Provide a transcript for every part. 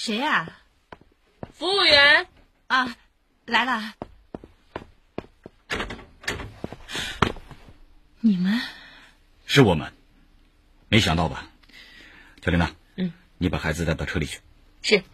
谁呀？ 服务员啊，来了。你们？ 是我们。没想到吧？小琳娜，你把孩子带到车里去。 是。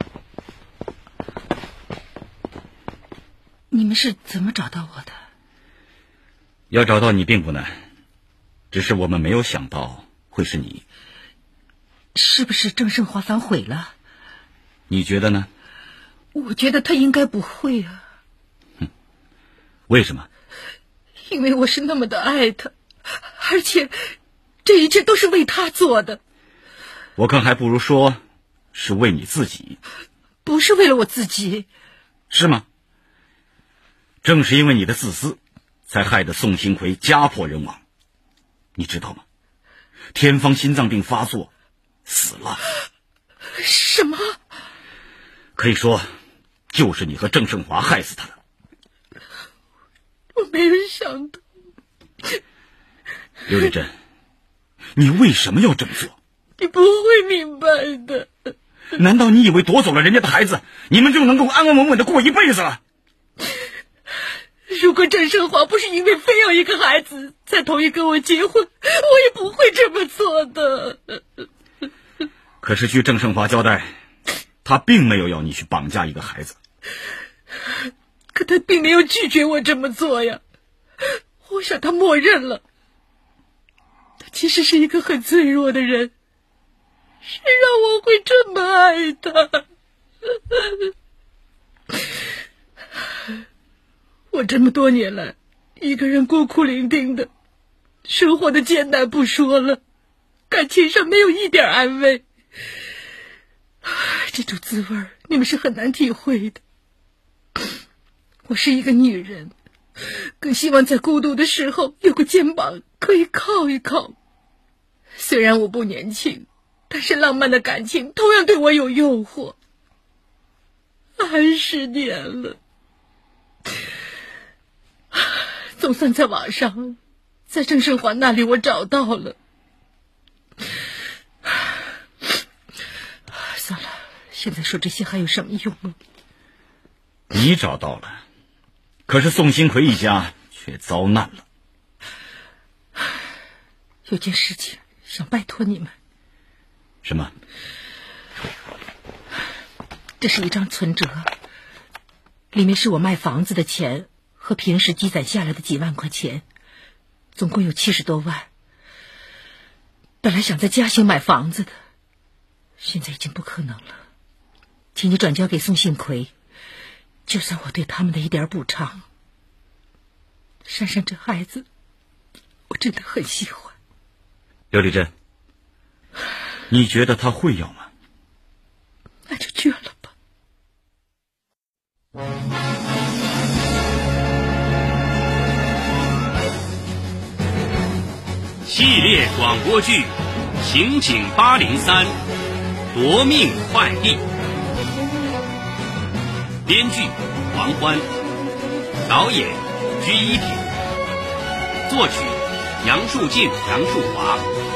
你们是怎么找到我的？ 要找到你并不难，只是我们没有想到会是你。 是不是郑胜华反悔了？ 你觉得呢？ 我觉得他应该不会啊。 为什么？ 因为我是那么的爱他，而且这一切都是为他做的。 我看还不如说是为你自己。 不是为了我自己。 是吗？正是因为你的自私，才害得宋兴奎家破人亡。你知道吗？天芳心脏病发作死了。 什么？ 可以说就是你和郑胜华害死他的。 我没有想到。 刘丽珍，你为什么要这么做？ 你不会明白的。 难道你以为夺走了人家的孩子，你们就能够安安稳稳的过一辈子了？ 如果郑胜华不是因为非要一个孩子才同意跟我结婚，我也不会这么做的。 可是据郑胜华交代，他并没有要你去绑架一个孩子。 可他并没有拒绝我这么做呀，我想他默认了。他其实是一个很脆弱的人，谁让我会这么爱他？我这么多年来一个人孤苦伶仃的，生活的艰难不说了，感情上没有一点安慰。这种滋味你们是很难体会的。我是一个女人，更希望在孤独的时候有个肩膀可以靠一靠。虽然我不年轻，但是浪漫的感情同样对我有诱惑。30年了，总算在网上，在郑胜华那里我找到了。算了，现在说这些还有什么用啊？ 你找到了，可是宋兴奎一家却遭难了。 有件事情想拜托你们。 什么？ 这是一张存折，里面是我卖房子的钱和平时积攒下来的几万块钱，总共有70多万。本来想在嘉兴买房子的，现在已经不可能了。请你转交给宋兴奎，就算我对他们的一点补偿。珊珊这孩子我真的很喜欢。 刘丽珍，你觉得他会要吗？ 那就绝了吧。 系列广播剧《刑警803夺命快递》，编剧王欢，导演居一挺，作曲杨树静、杨树华，